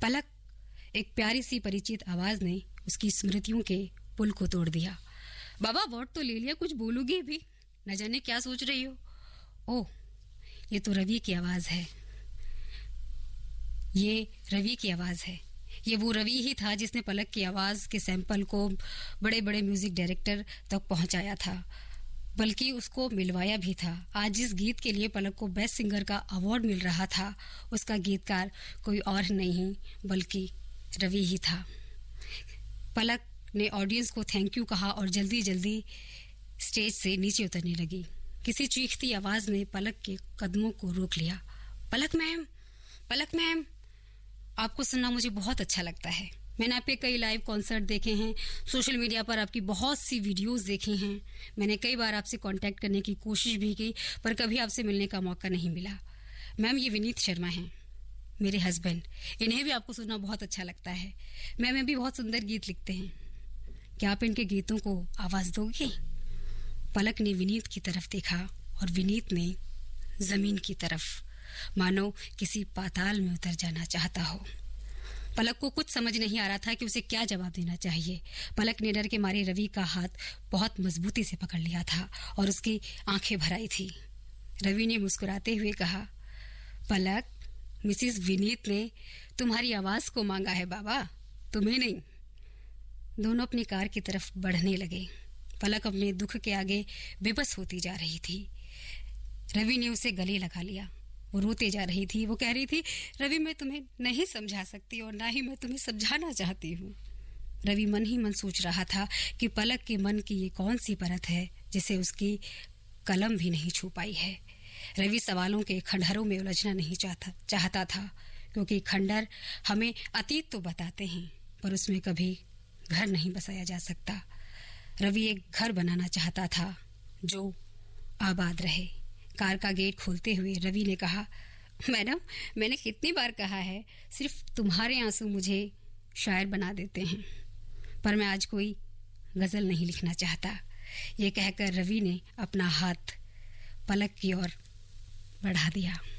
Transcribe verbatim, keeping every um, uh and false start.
पलक, एक प्यारी सी परिचित आवाज ने उसकी स्मृतियों के पुल को तोड़ दिया। बाबा वोट तो ले लिया, कुछ बोलोगी भी? न जाने क्या सोच रही हो। ओह, ये तो रवि की आवाज है। ये रवि की आवाज है। ये वो रवि ही था जिसने पलक की आवाज के सैंपल को बड़े बड़े म्यूजिक डायरेक्टर तक पहुंचाया था, बल्कि उसको मिलवाया भी था। आज जिस गीत के लिए पलक को बेस्ट सिंगर का अवार्ड मिल रहा था, उसका गीतकार कोई और नहीं बल्कि रवि ही था। पलक ने ऑडियंस को थैंक यू कहा और जल्दी जल्दी स्टेज से नीचे उतरने लगी। किसी चीखती आवाज ने पलक के कदमों को रोक लिया। पलक मैम, पलक मैम, आपको सुनना मुझे बहुत अच्छा लगता है। मैंने आपके कई लाइव कॉन्सर्ट देखे हैं, सोशल मीडिया पर आपकी बहुत सी वीडियोस देखी हैं। मैंने कई बार आपसे कांटेक्ट करने की कोशिश भी की, पर कभी आपसे मिलने का मौका नहीं मिला। मैम, ये विनीत शर्मा हैं, मेरे हस्बैंड। इन्हें भी आपको सुनना बहुत अच्छा लगता है। मैम, ये भी बहुत सुंदर गीत लिखते हैं। क्या आप इनके गीतों को आवाज दोगे? पलक ने विनीत की तरफ देखा और विनीत ने जमीन की तरफ, मानो किसी पाताल में उतर जाना चाहता हो। पलक को कुछ समझ नहीं आ रहा था कि उसे क्या जवाब देना चाहिए। पलक ने डर के मारे रवि का हाथ बहुत मजबूती से पकड़ लिया था और उसकी आंखें भर आई थी। रवि ने मुस्कुराते हुए कहा, पलक, मिसिस विनीत ने तुम्हारी आवाज को मांगा है बाबा, तुम्हें नहीं। दोनों अपनी कार की तरफ बढ़ने लगे। पलक अपने दुख के आगे बेबस होती जा रही थी। रवि ने उसे गले लगा लिया। वो रोते जा रही थी। वो कह रही थी, रवि, मैं तुम्हें नहीं समझा सकती और ना ही मैं तुम्हें समझाना चाहती हूँ। रवि मन ही मन सोच रहा था कि पलक के मन की ये कौन सी परत है जिसे उसकी कलम भी नहीं छू पाई है। रवि सवालों के खंडहरों में उलझना नहीं चाहता चाहता था, क्योंकि खंडहर हमें अतीत तो बताते हैं, पर उसमें कभी घर नहीं बसाया जा सकता। रवि एक घर बनाना चाहता था जो आबाद रहे। कार का गेट खोलते हुए रवि ने कहा, मैडम, मैंने कितनी बार कहा है, सिर्फ तुम्हारे आंसू मुझे शायर बना देते हैं, पर मैं आज कोई गजल नहीं लिखना चाहता। ये कहकर रवि ने अपना हाथ पलक की ओर बढ़ा दिया।